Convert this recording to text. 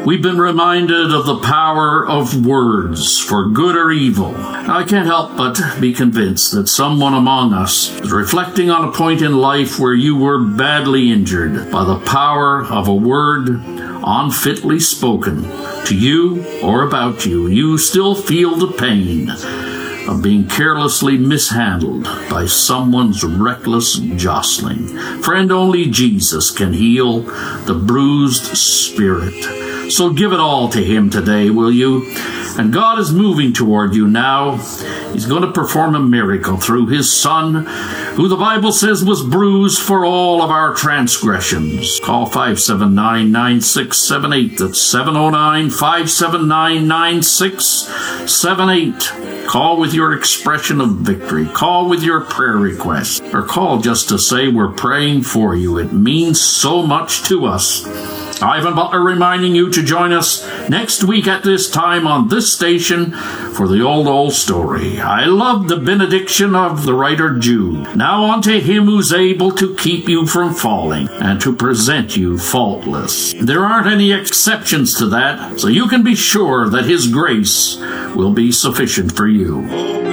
We've been reminded of the power of words for good or evil. I can't help but be convinced that someone among us is reflecting on a point in life where you were badly injured by the power of a word unfitly spoken to you or about you. You still feel the pain of being carelessly mishandled by someone's reckless jostling. Friend, only Jesus can heal the bruised spirit. So give it all to Him today, will you? And God is moving toward you now. He's going to perform a miracle through His Son, who the Bible says was bruised for all of our transgressions. Call 579-9678. That's 709-579-9678. Call with your expression of victory. Call with your prayer request. Or call just to say we're praying for you. It means so much to us. Ivan Butler reminding you to join us next week at this time on this station for the old story. I love the benediction of the writer Jude. Now unto Him who's able to keep you from falling and to present you faultless. There aren't any exceptions to that, so you can be sure that His grace will be sufficient for you.